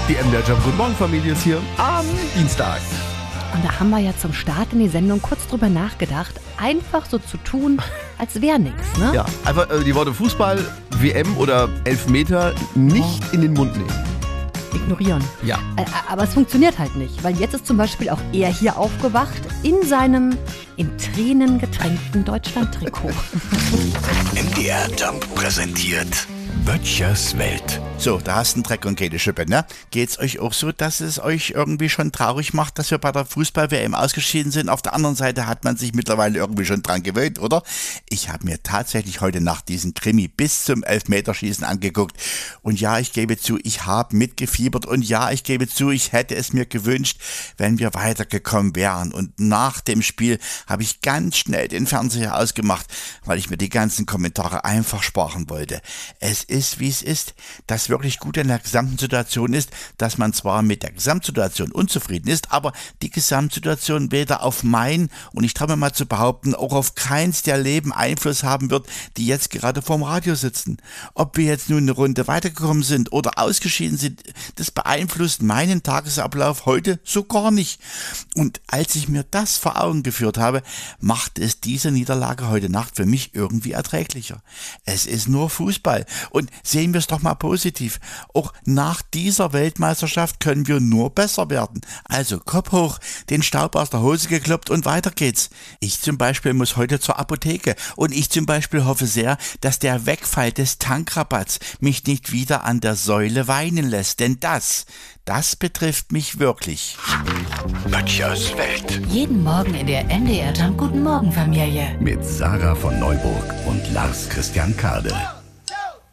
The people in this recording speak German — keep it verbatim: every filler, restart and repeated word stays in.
Die M D R Jump Guten Morgen Familie ist hier am Dienstag. Und da haben wir ja zum Start in die Sendung kurz drüber nachgedacht, einfach so zu tun, als wäre nichts, ne? Ja, einfach äh, die Worte Fußball, W M oder Elfmeter nicht in den Mund nehmen. Ignorieren. Ja. Äh, Aber es funktioniert halt nicht, weil jetzt ist zum Beispiel auch er hier aufgewacht in seinem in Tränen getränkten Deutschland-Trikot. M D R Jump präsentiert Böttchers Welt. So, da hast du einen Dreck und keine Schippe, ne? Geht's euch auch so, dass es euch irgendwie schon traurig macht, dass wir bei der Fußball-W M ausgeschieden sind? Auf der anderen Seite hat man sich mittlerweile irgendwie schon dran gewöhnt, oder? Ich habe mir tatsächlich heute Nacht diesen Krimi bis zum Elfmeterschießen angeguckt. Und ja, ich gebe zu, ich habe mitgefiebert. Und ja, ich gebe zu, ich hätte es mir gewünscht, wenn wir weitergekommen wären. Und nach dem Spiel habe ich ganz schnell den Fernseher ausgemacht, weil ich mir die ganzen Kommentare einfach sparen wollte. Es ist, wie es ist. Das wirklich gut in der gesamten Situation ist, dass man zwar mit der Gesamtsituation unzufrieden ist, aber die Gesamtsituation weder auf mein und ich traue mir mal zu behaupten, auch auf keins der Leben Einfluss haben wird, die jetzt gerade vorm Radio sitzen. Ob wir jetzt nun eine Runde weitergekommen sind oder ausgeschieden sind, das beeinflusst meinen Tagesablauf heute so gar nicht. Und als ich mir das vor Augen geführt habe, macht es diese Niederlage heute Nacht für mich irgendwie erträglicher. Es ist nur Fußball und sehen wir es doch mal positiv. Auch nach dieser Weltmeisterschaft können wir nur besser werden. Also Kopf hoch, den Staub aus der Hose gekloppt und weiter geht's. Ich zum Beispiel muss heute zur Apotheke und ich zum Beispiel hoffe sehr, dass der Wegfall des Tankrabatts mich nicht wieder an der Säule weinen lässt, denn das, das betrifft mich wirklich. Böttchers Welt. Jeden Morgen in der M D R Jump Guten Morgen Familie. Mit Sarah von Neuburg und Lars Christian Kade.